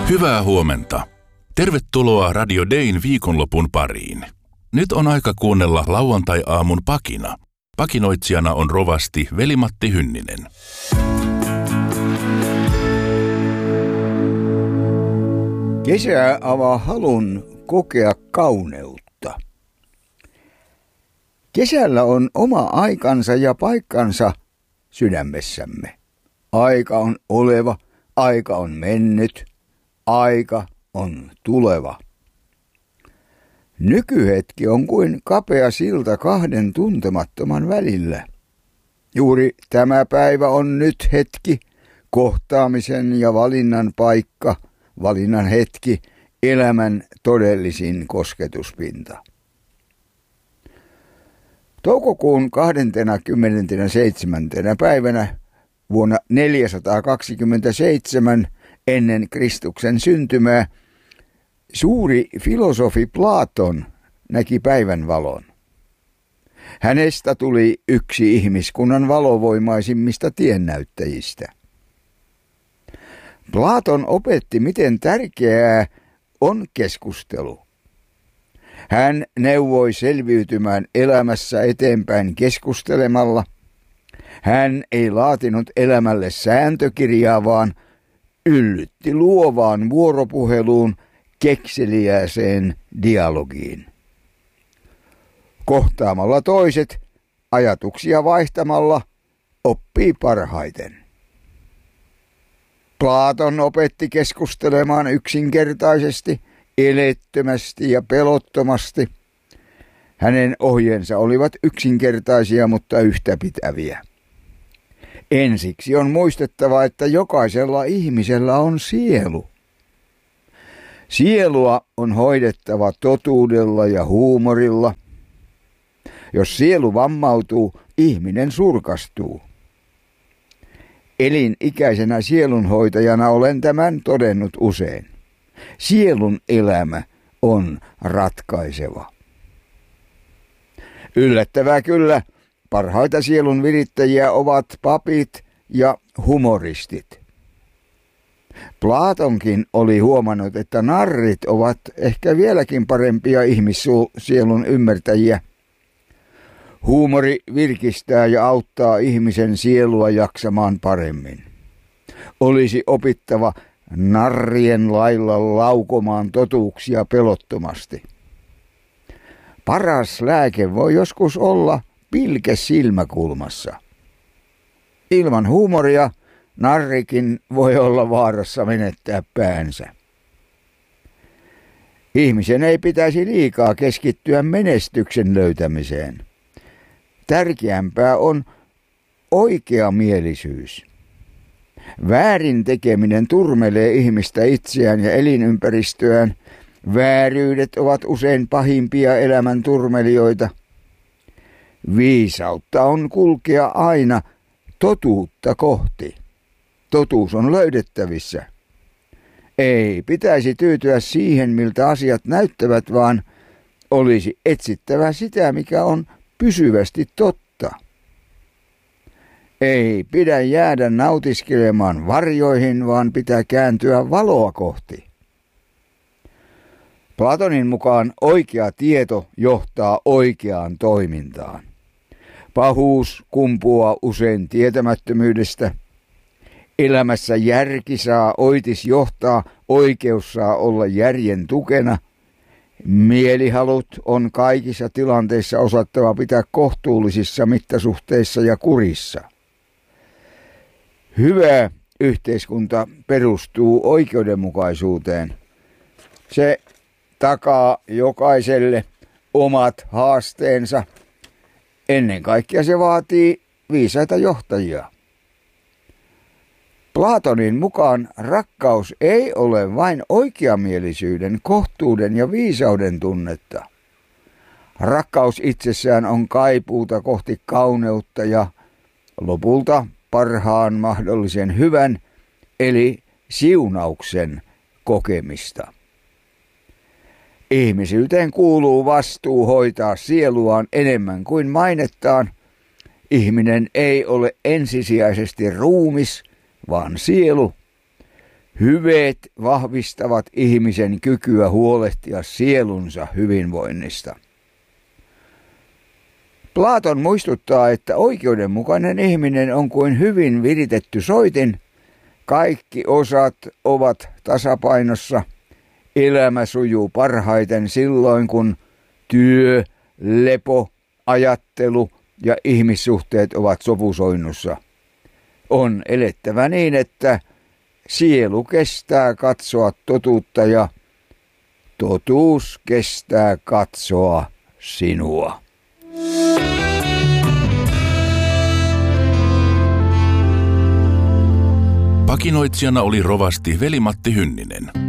Hyvää huomenta. Tervetuloa Radio Dayn viikonlopun pariin. Nyt on aika kuunnella lauantai-aamun pakina. Pakinoitsijana on rovasti Veli-Matti Hynninen. Kesä avaa halun kokea kauneutta. Kesällä on oma aikansa ja paikkansa sydämessämme. Aika on oleva, aika on mennyt, aika on tuleva. Nykyhetki on kuin kapea silta kahden tuntemattoman välillä. Juuri tämä päivä on nyt hetki, kohtaamisen ja valinnan paikka, valinnan hetki, elämän todellisin kosketuspinta. Toukokuun 27. päivänä vuonna 427 ennen Kristuksen syntymää suuri filosofi Platon näki päivän valon. Hänestä tuli yksi ihmiskunnan valovoimaisimmista tiennäyttäjistä. Platon opetti, miten tärkeää on keskustelu. Hän neuvoi selviytymään elämässä eteenpäin keskustelemalla. Hän ei laatinut elämälle sääntökirjaa, vaan yllytti luovaan vuoropuheluun, kekseliääseen dialogiin. Kohtaamalla toiset, ajatuksia vaihtamalla, oppii parhaiten. Platon opetti keskustelemaan yksinkertaisesti, elettömästi ja pelottomasti. Hänen ohjeensa olivat yksinkertaisia, mutta yhtäpitäviä. Ensiksi on muistettava, että jokaisella ihmisellä on sielu. Sielua on hoidettava totuudella ja huumorilla. Jos sielu vammautuu, ihminen surkastuu. Elinikäisenä sielunhoitajana olen tämän todennut usein. Sielun elämä on ratkaiseva. Yllättävää kyllä, parhaita sielun virittäjiä ovat papit ja humoristit. Platonkin oli huomannut, että narrit ovat ehkä vieläkin parempia ihmissielun ymmärtäjiä. Huumori virkistää ja auttaa ihmisen sielua jaksamaan paremmin. Olisi opittava narrien lailla laukomaan totuuksia pelottomasti. Paras lääke voi joskus olla pilke silmäkulmassa. Ilman huumoria narrikin voi olla vaarassa menettää päänsä. Ihmisen ei pitäisi liikaa keskittyä menestyksen löytämiseen. Tärkeämpää on oikeamielisyys. Väärin tekeminen turmelee ihmistä itseään ja elinympäristöään. Vääryydet ovat usein pahimpia elämän turmelijoita. Viisautta on kulkea aina totuutta kohti. Totuus on löydettävissä. Ei pitäisi tyytyä siihen, miltä asiat näyttävät, vaan olisi etsittävä sitä, mikä on pysyvästi totta. Ei pidä jäädä nautiskelemaan varjoihin, vaan pitää kääntyä valoa kohti. Platonin mukaan oikea tieto johtaa oikeaan toimintaan. Pahuus kumpuaa usein tietämättömyydestä. Elämässä järki saa oitis johtaa, oikeus saa olla järjen tukena. Mielihalut on kaikissa tilanteissa osattava pitää kohtuullisissa mittasuhteissa ja kurissa. Hyvä yhteiskunta perustuu oikeudenmukaisuuteen. Se takaa jokaiselle omat haasteensa. Ennen kaikkea se vaatii viisaita johtajia. Platonin mukaan rakkaus ei ole vain oikeamielisyyden, kohtuuden ja viisauden tunnetta. Rakkaus itsessään on kaipuuta kohti kauneutta ja lopulta parhaan mahdollisen hyvän, eli siunauksen kokemista. Ihmisyyteen kuuluu vastuu hoitaa sieluaan enemmän kuin mainettaan. Ihminen ei ole ensisijaisesti ruumis, vaan sielu. Hyveet vahvistavat ihmisen kykyä huolehtia sielunsa hyvinvoinnista. Platon muistuttaa, että oikeudenmukainen ihminen on kuin hyvin viritetty soitin. Kaikki osat ovat tasapainossa. Elämä sujuu parhaiten silloin, kun työ, lepo, ajattelu ja ihmissuhteet ovat sopusoinnussa. On elettävä niin, että sielu kestää katsoa totuutta ja totuus kestää katsoa sinua. Pakinoitsijana oli rovasti Veli-Matti Hynninen.